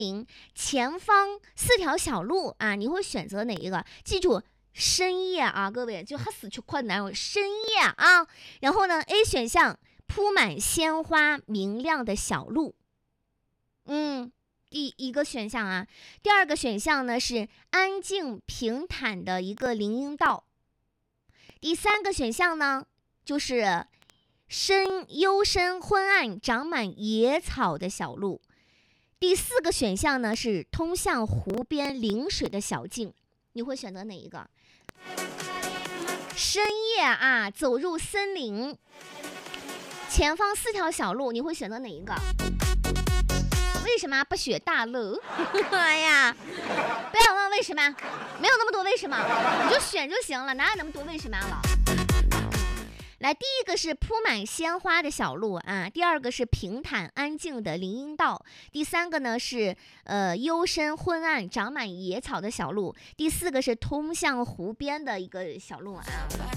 前方4条小路啊，你会选择哪一个？记住深夜啊，各位就还死去困难，深夜啊。然后呢 A 选项铺满鲜花明亮的小路，第一个选项啊。第二个选项呢是安静平坦的一个林荫道。第三个选项呢就是幽深昏暗长满野草的小路。第4个选项呢是通向湖边临水的小径。你会选择哪一个？深夜啊，走入森林，前方4条小路，你会选择哪一个？为什么不选大路？哎呀，不要问为什么，没有那么多为什么，你就选就行了，哪有那么多为什么了？来，第一个是铺满鲜花的小路啊，第二个是平坦安静的林荫道，第三个呢是幽深昏暗长满野草的小路，第4个是通向湖边的一个小路啊。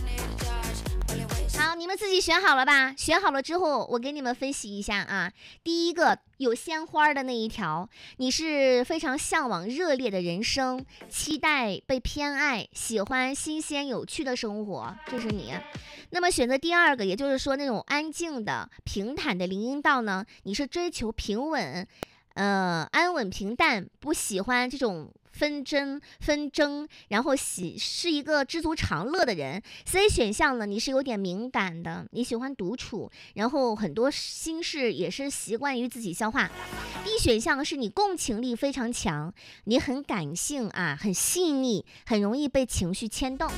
好，你们自己选好了吧？选好了之后，我给你们分析一下啊。第一个有鲜花的那一条，你是非常向往热烈的人生，期待被偏爱，喜欢新鲜有趣的生活，这是你。那么选择第二个，也就是说那种安静的平坦的林荫道呢，你是追求平稳安稳平淡，不喜欢这种纷争，然后是一个知足常乐的人。 C 选项呢，你是有点敏感的，你喜欢独处，然后很多心事也是习惯于自己消化。 D 选项是你共情力非常强，你很感性啊，很细腻，很容易被情绪牵动。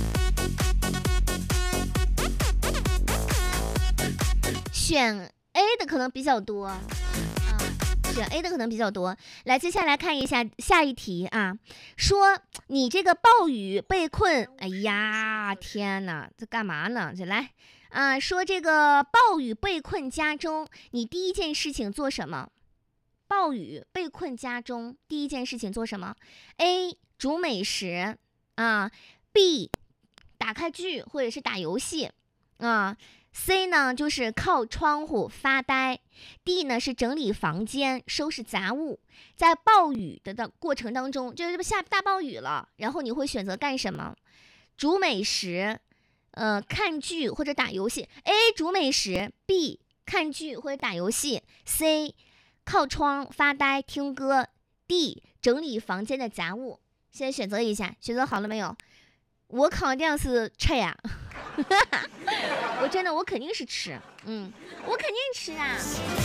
选 A 的可能比较多选 A 的可能比较多。来，接下来看一下下一题啊，说你这个暴雨被困，哎呀，天哪，这干嘛呢？这来啊，说这个暴雨被困家中，你第一件事情做什么？暴雨被困家中，第一件事情做什么 ？A 煮美食啊 ，B 打开剧或者是打游戏啊。C 呢就是靠窗户发呆， D 呢是整理房间收拾杂物。在暴雨的过程当中，就是下大暴雨了，然后你会选择干什么？煮美食看剧或者打游戏。 A 煮美食， B 看剧或者打游戏， C 靠窗发呆听歌， D 整理房间的杂物。现在选择一下，选择好了没有？我肯定是吃呀我真的，我肯定是吃，我肯定吃啊。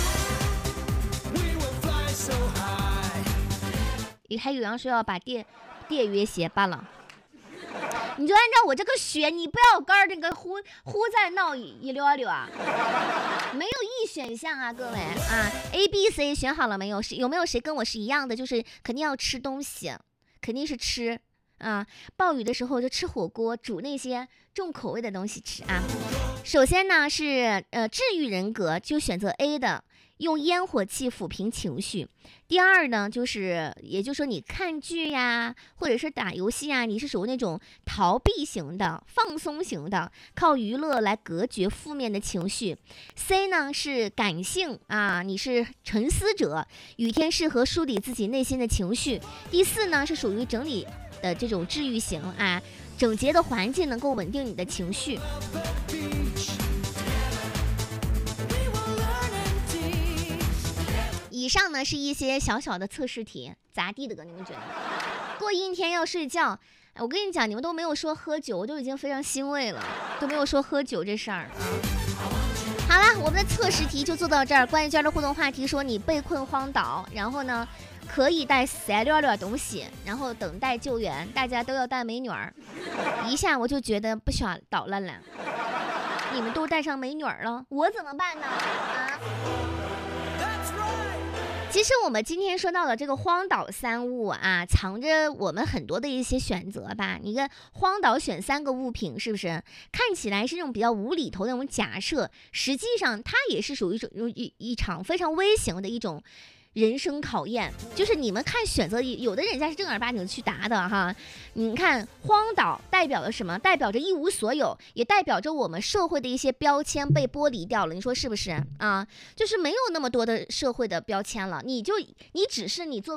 还有人说要把电约鞋拔了，你就按照我这个学，你不要跟那个呼在闹一溜溜啊，没有E选项啊，各位啊 ，A B C 选好了没有？有没有谁跟我是一样的？就是肯定要吃东西，肯定是吃。暴雨的时候就吃火锅，煮那些重口味的东西吃啊。首先呢是治愈人格，就选择 A 的，用烟火气抚平情绪。第二呢也就是说你看剧呀或者是打游戏呀，你是属于那种逃避型的放松型的，靠娱乐来隔绝负面的情绪。 C 呢是感性啊，你是沉思者，雨天适合梳理自己内心的情绪。第4呢是属于整理的这种治愈型啊，整洁的环境能够稳定你的情绪。以上呢是一些小小的测试题，咋地的哥？你们觉得？过阴天要睡觉，我跟你讲，你们都没有说喝酒，我都已经非常欣慰了，都没有说喝酒这事儿。好了，我们的测试题就做到这儿。关于今儿的互动话题说你被困荒岛，然后呢可以带3溜东西，然后等待救援，大家都要带美女儿。一下我就觉得不想捣乱了，你们都带上美女儿了，我怎么办呢？其实我们今天说到的这个荒岛3物啊，藏着我们很多的一些选择吧。你看荒岛选3个物品，是不是看起来是那种比较无厘头的那种假设，实际上它也是属于一场非常微型的一种人生考验，就是你们看选择，有的人家是正儿八经去答的哈。你看荒岛代表了什么？代表着一无所有，也代表着我们社会的一些标签被剥离掉了，你说是不是啊？就是没有那么多的社会的标签了，你只是你做